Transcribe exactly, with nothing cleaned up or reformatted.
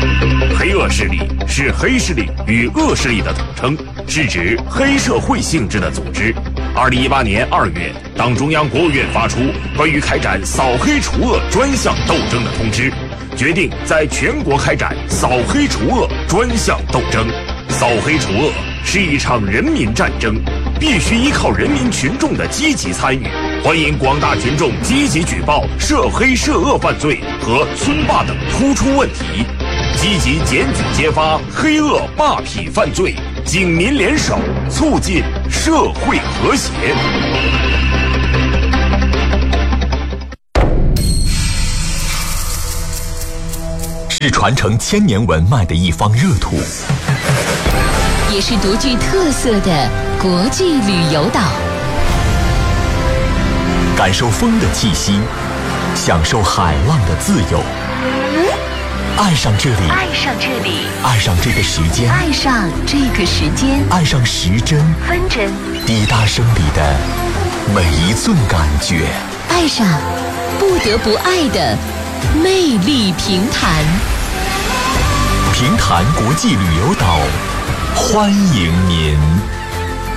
黑恶势力是黑势力与恶势力的统称，是指黑社会性质的组织。二零一八年二月，党中央、国务院发出关于开展扫黑除恶专项斗争的通知，决定在全国开展扫黑除恶专项斗争。扫黑除恶是一场人民战争，必须依靠人民群众的积极参与。欢迎广大群众积极举报涉黑涉恶犯罪和村霸等突出问题，积极检举揭发黑恶霸痞犯罪，警民联手，促进社会和谐。 是传承千年文脉的一方热土， 也是独具特色的国际旅游岛。 感受风的气息，享受海浪的自由，爱上这里， 爱上这里， 爱上这个时间， 爱上这个时间， 爱上时针分针， 滴答声里的每一寸感觉， 爱上不得不爱的魅力平潭。 平潭国际旅游岛，欢迎您。